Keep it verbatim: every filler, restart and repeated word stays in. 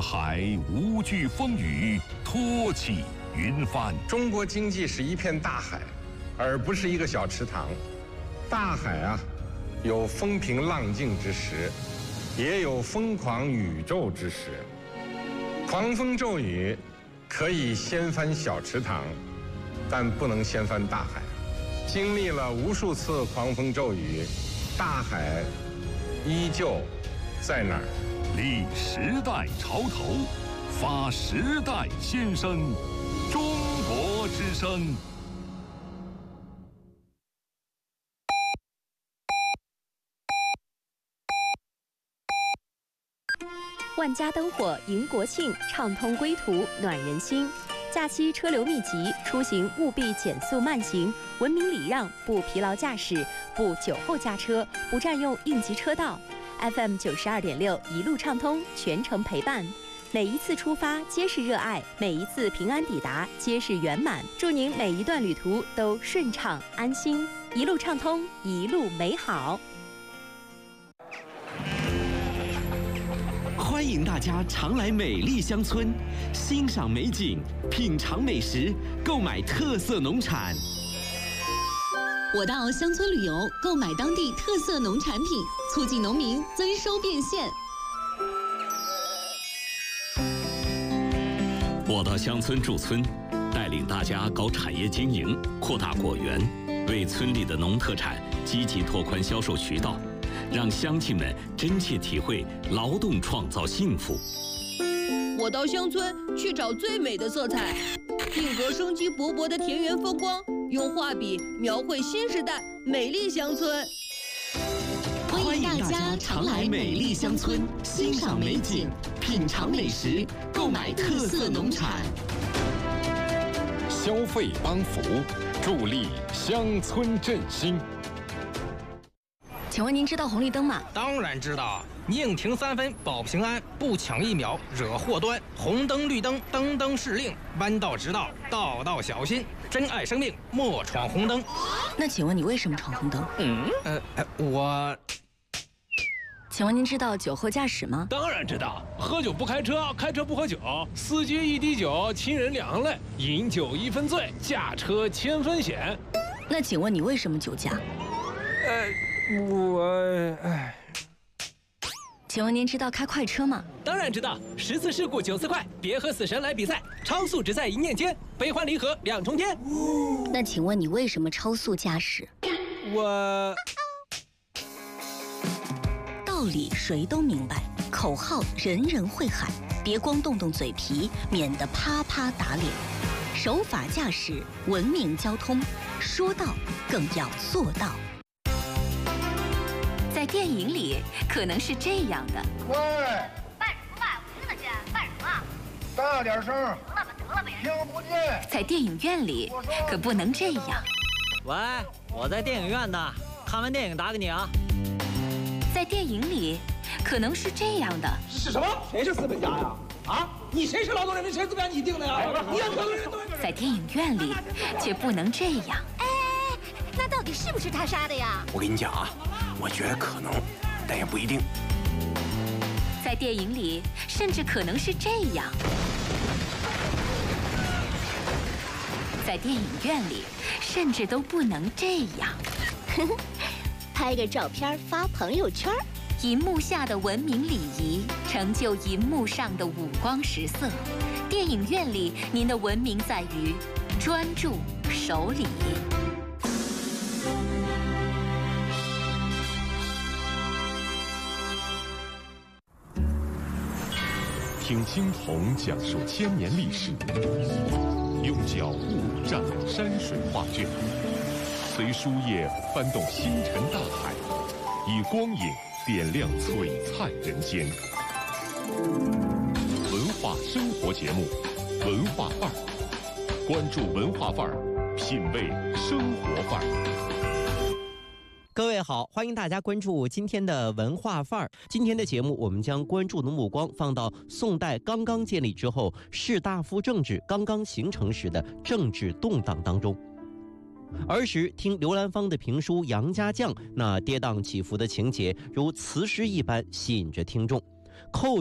大海无惧风雨，托起云帆。 中国经济是一片大海，而不是一个小池塘。大海啊，有风平浪静之时，也有疯狂宇宙之时。狂风骤雨可以掀翻小池塘，但不能掀翻大海。经历了无数次狂风骤雨，大海依旧在那儿。 立时代潮头，发时代先声，中国之声。 万家灯火迎国庆，畅通归途暖人心。假期车流密集，出行务必减速慢行，文明礼让，不疲劳驾驶，不酒后驾车，不占用应急车道。F M 九十二点六一路畅通，全程陪伴。每一次出发皆是热爱，每一次平安抵达皆是圆满。祝您每一段旅途都顺畅安心，一路畅通，一路美好。 欢迎大家常来美丽乡村，欣赏美景，品尝美食，购买特色农产。 我到乡村旅游，购买当地特色农产品，促进农民增收变现。 我到乡村驻村，带领大家搞产业经营，扩大果园，为村里的农特产积极拓宽销售渠道，让乡亲们真切体会劳动创造幸福。 我到乡村去找最美的色彩，定格生机勃勃的田园风光，用画笔描绘新时代美丽乡村。 欢迎大家常来美丽乡村，欣赏美景，品尝美食，购买特色农产。 消费帮扶，助力乡村振兴。 请问您知道红绿灯吗？ 当然知道，宁停三分保平安，不抢一秒惹祸端。红灯绿灯灯灯是令，弯道直道道道小心。珍爱生命，莫闯红灯。 那请问你为什么闯红灯？ 嗯，呃，我。 请问您知道酒后驾驶吗？ 当然知道，喝酒不开车，开车不喝酒，司机一滴酒，亲人两泪，饮酒一分醉，驾车千分险。 那请问你为什么酒驾？ 呃，我，唉。 请问您知道开快车吗？ 当然知道，十次事故九次快，别和死神来比赛，超速只在一念间，悲欢离合两重天。 那请问你为什么超速驾驶？ 我。 道理谁都明白，口号人人会喊，别光动动嘴皮，免得啪啪打脸。守法驾驶，文明交通，说到更要做到。在电影里可能是这样的。 喂， 办什么办？我听得见，办什么？ 大点声。得了吧，得了吧， 听不见。 在电影院里可不能这样。 喂，我在电影院呢，看完电影打给你啊。 在电影里，可能是这样的。 是什么？谁是资本家呀？啊，你谁是劳动人民？谁资本家？你定的呀？你让所有人都在电影院里，却不能这样。 哎，那到底是不是他杀的呀？ 我跟你讲啊，我觉得可能，但也不一定。 在电影里，甚至可能是这样。在电影院里，甚至都不能这样。 拍个照片发朋友圈， 银幕下的文明礼仪成就银幕上的五光十色。电影院里，您的文明在于专注守礼。 听青铜讲述千年历史，用脚步丈量山水画卷。随书页翻动星辰大海，以光影点亮璀璨人间。文化生活节目，文化范儿，关注文化范儿，品味生活范儿。 各位好，欢迎大家关注今天的文化范儿。今天的节目，我们将关注的目光放到宋代刚刚建立之后，士大夫政治刚刚形成时的政治动荡当中。儿时听刘兰芳的评书《杨家将》，那跌宕起伏的情节如磁石一般吸引着听众。寇